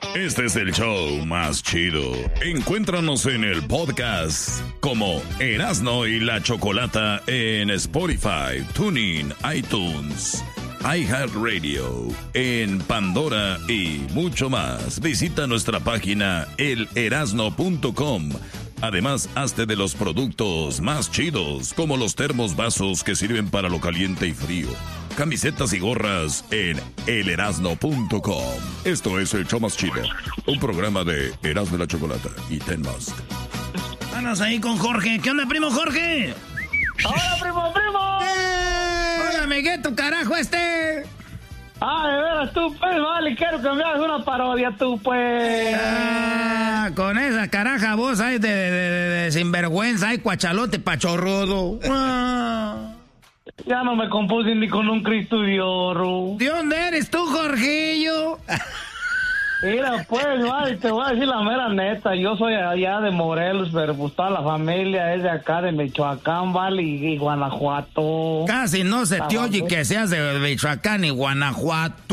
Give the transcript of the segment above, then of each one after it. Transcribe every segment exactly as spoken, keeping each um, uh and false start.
Este es el show más chido. Encuéntranos en el podcast como Erasno y la Chocolata en Spotify, TuneIn, iTunes, iHeartRadio, en Pandora y mucho más. Visita nuestra página el erasno punto com. Además, hazte de los productos más chidos, como los termos vasos que sirven para lo caliente y frío, camisetas y gorras en el erasno punto com. Esto es el show más chido, un programa de Erasno y la Chocolata y Ten Mask. Vamos ahí con Jorge. ¿Qué onda, primo Jorge? ¡Hola, primo, primo! ¡Eh! ¡Hola, amiguito, carajo este! Ah, de veras, tú, pues, vale, quiero que me hagas una parodia, tú, pues. Ah, con esa caraja voz ahí de, de, de, de sinvergüenza, ay, cuachalote pachorrodo. Ah. Ya no me compuse ni con un Cristo de oro. ¿De dónde eres tú, Jorgillo? Mira, pues, vale, te voy a decir la mera neta. Yo soy allá de Morelos, pero pues toda la familia es de acá, de Michoacán, vale, y, y Guanajuato. Casi no se te oye que seas de Michoacán y Guanajuato.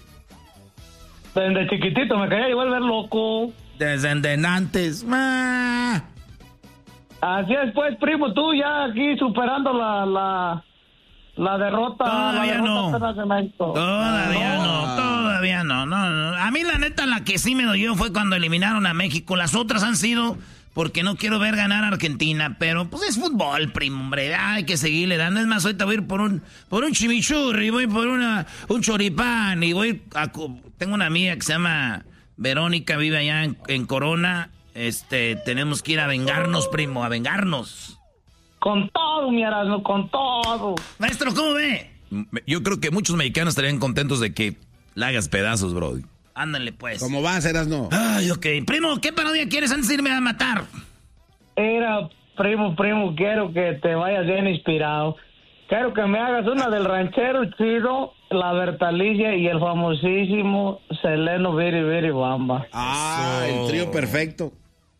Desde chiquitito me quería volver loco. Desde antes. Ah. Así es, pues, primo, tú ya aquí superando la... la... La derrota. Todavía la derrota no. Todavía no. no, todavía no, no, no. A mí la neta la que sí me dolió fue cuando eliminaron a México. Las otras han sido porque no quiero ver ganar a Argentina, pero pues es fútbol, primo, hombre. Hay que seguirle dando. Es más, ahorita voy a ir por un por un chimichurri, voy por una un choripán y voy a, tengo una amiga que se llama Verónica, vive allá en, en Corona. Este, tenemos que ir a vengarnos, primo, a vengarnos. Con todo, mi Erasmo, con todo. Maestro, ¿cómo ve? Yo creo que muchos mexicanos estarían contentos de que la hagas pedazos, bro. Ándale, pues. ¿Cómo vas, Erasmo? Ay, ok. Primo, ¿qué parodia quieres antes de irme a matar? Era, primo, primo, quiero que te vayas bien inspirado. Quiero que me hagas una del ranchero chido, la Bertalicia y el famosísimo Seleno Viri Viri Bamba. Ah, Eso. el trío perfecto.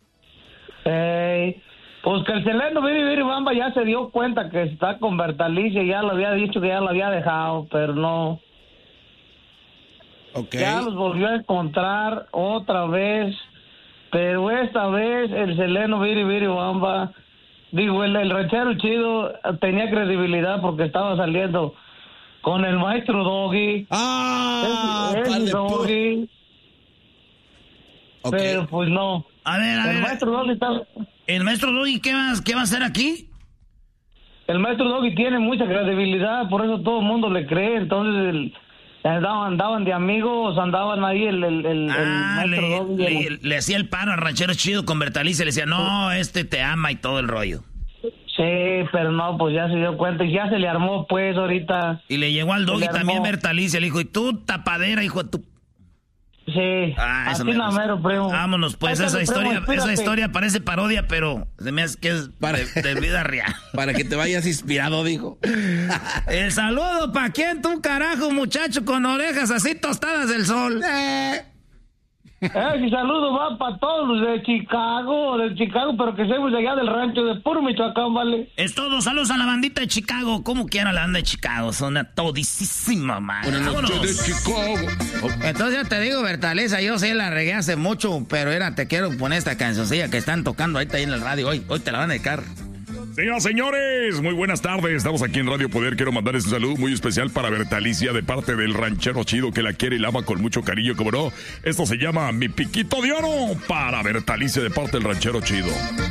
Hey. Pues que el Seleno Viri Viri Bamba ya se dio cuenta que está con Bertalicia, ya lo había dicho que ya lo había dejado, pero no. Okay. Ya los volvió a encontrar otra vez, pero esta vez el Seleno Viri Viri Bamba, digo, el, el ranchero chido tenía credibilidad porque estaba saliendo con el maestro Doggy. Ah, es, es Doggy. Okay. Pero pues no. A ver, a el ver. Maestro Doggy está... ¿El maestro Doggy qué va, qué va a hacer aquí? El maestro Doggy tiene mucha credibilidad, por eso todo el mundo le cree. Entonces el, andaban, andaban de amigos, andaban ahí el, el, el, ah, el maestro le, Doggy. Le, el... le hacía el paro al ranchero chido con Bertalicia, le decía, no, este te ama y todo el rollo. Sí, pero no, pues ya se dio cuenta y ya se le armó pues ahorita. Y le llegó al Doggy también Bertalicia, le dijo, y tú tapadera, hijo de tu... Sí, ah, así no mero, primo. Vámonos, pues, esa historia, primo, esa historia parece parodia, pero se me hace que es para, de, de vida real. Para que te vayas inspirado, dijo. El saludo, ¿pa' quién tú, carajo, muchacho, con orejas así tostadas del sol? Eh. Ese saludo va para todos los de Chicago, de Chicago, pero que seamos de allá del rancho de puro Michoacán, ¿vale? Es todo, saludos a la bandita de Chicago, como quiera la banda de Chicago, son a todisísima, man. Buenas noches de Chicago. Entonces ya te digo, Bertaliza, yo sí la regué hace mucho, pero era, te quiero poner esta cancioncilla que están tocando ahorita ahí en el radio, hoy, hoy te la van a dedicar. Señoras, señores, muy buenas tardes. Estamos aquí en Radio Poder. Quiero mandarles un saludo muy especial para Bertalicia de parte del ranchero chido que la quiere y la ama con mucho cariño, como no. Esto se llama Mi Piquito de Oro para Bertalicia de parte del ranchero chido.